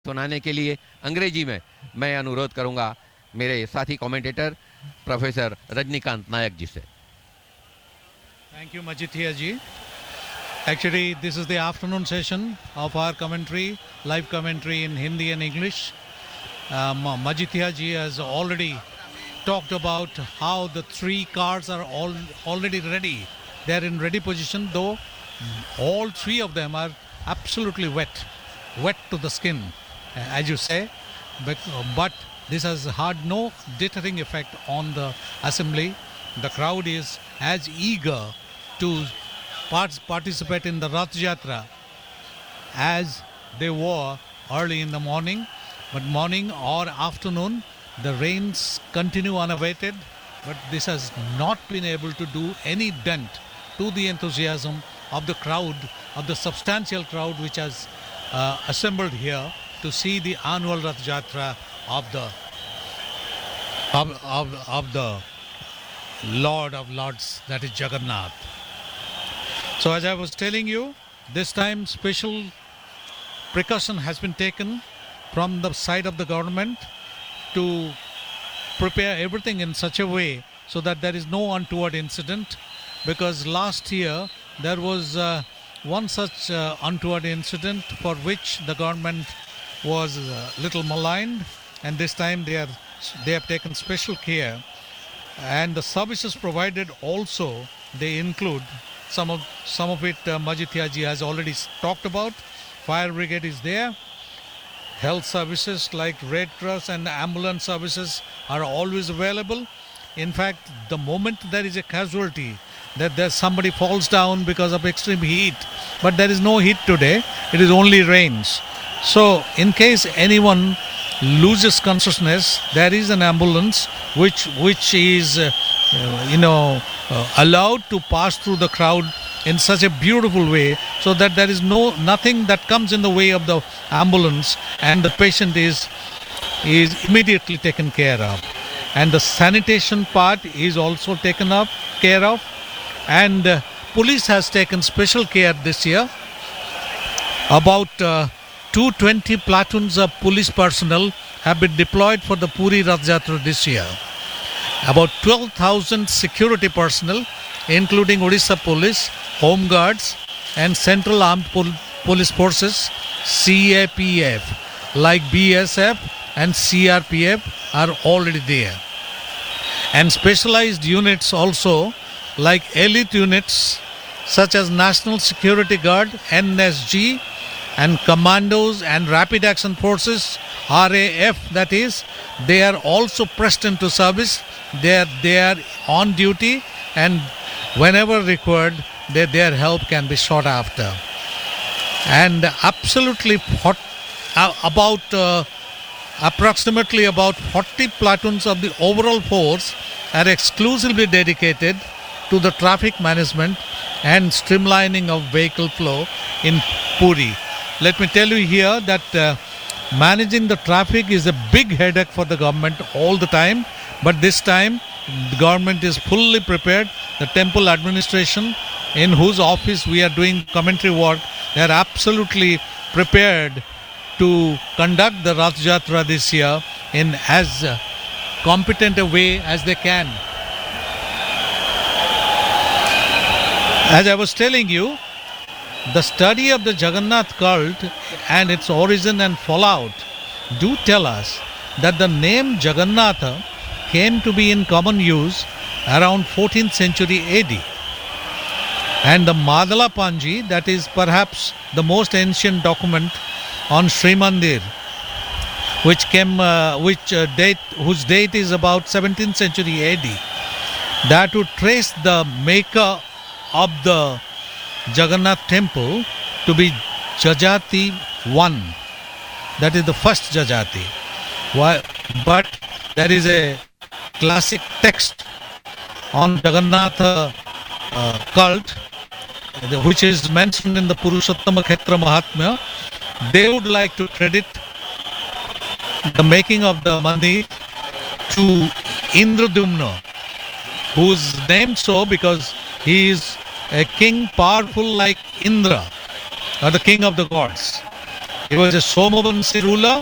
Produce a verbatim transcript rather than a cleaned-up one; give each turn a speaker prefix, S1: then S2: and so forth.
S1: सुनाने के लिए अंग्रेजी में मैं अनुरोध करूंगा मेरे साथी कमेंटेटर प्रोफेसर रजनीकांत नायक जी से।
S2: Thank you, Majithia ji. Actually, this is the afternoon session of our commentary, live commentary in Hindi and English. Um, Majithia ji has already talked about how the three cars are all already ready. They are in ready position, though all three of them are absolutely wet, wet to the skin, as you say. But, but this has had no deterring effect on the assembly. The crowd is as eager to part- participate in the Rath Yatra as they were early in the morning. But morning or afternoon, the rains continue unabated. But this has not been able to do any dent to the enthusiasm of the crowd, of the substantial crowd which has uh, assembled here to see the annual Rath Yatra of the of, of, of the Lord of Lords, that is Jagannath. So as I was telling you, this time special precaution has been taken from the side of the government to prepare everything in such a way so that there is no untoward incident, because last year there was uh, one such uh, untoward incident for which the government was a little maligned, and this time they are they have taken special care. And the services provided also, they include some of some of it uh, Majithia ji has already talked about. Fire brigade is there. Health services like Red Cross and ambulance services are always available. In fact, the moment there is a casualty, that there's somebody falls down because of extreme heat, but there is no heat today, it is only rains. So in case anyone loses consciousness, there is an ambulance which which is uh, uh, you know uh, allowed to pass through the crowd in such a beautiful way, so that there is no nothing that comes in the way of the ambulance, and the patient is is immediately taken care of. And the sanitation part is also taken up care of, and uh, police has taken special care this year. About uh, two hundred twenty platoons of police personnel have been deployed for the Puri Rath Yatra this year. About twelve thousand security personnel, including Odisha Police, Home Guards and Central Armed Pol- Police Forces, C A P F, like B S F and C R P F are already there. And specialized units also, like elite units such as National Security Guard, N S G, and Commandos and Rapid Action Forces, R A F that is, they are also pressed into service. They are, they are on duty, and whenever required, they, their help can be sought after. And absolutely hot, uh, about uh, approximately about forty platoons of the overall force are exclusively dedicated to the traffic management and streamlining of vehicle flow in Puri. Let me tell you here that uh, managing the traffic is a big headache for the government all the time, but this time the government is fully prepared. The temple administration, in whose office we are doing commentary work, they are absolutely prepared to conduct the Rath Yatra this year in as uh, competent a way as they can. As I was telling you, the study of the Jagannath cult and its origin and fallout do tell us that the name Jagannatha came to be in common use around fourteenth century A D. And the Madala Panji, that is perhaps the most ancient document on Sri Mandir, which came, uh, which uh, date, whose date is about seventeenth century A D, that would trace the maker of the Jagannath temple to be Jajati one. That is the first Jajati. Why? But there is a classic text on Jagannath uh, cult, which is mentioned in the Purushottama Khetra Mahatmya. They would like to credit the making of the mandir to Indradumna, who is named so because he is a king powerful like Indra, or the king of the gods. He was a Somavansi ruler